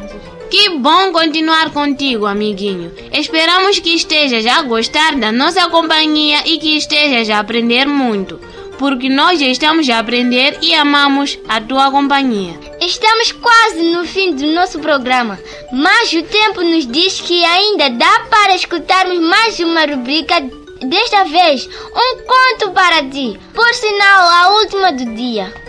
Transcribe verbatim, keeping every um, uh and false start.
Que bom continuar contigo, amiguinho. Esperamos que estejas a gostar da nossa companhia e que estejas a aprender muito, porque nós já estamos a aprender e amamos a tua companhia. Estamos quase no fim do nosso programa, mas o tempo nos diz que ainda dá para escutarmos mais uma rubrica. Desta vez, um conto para ti, por sinal a última do dia.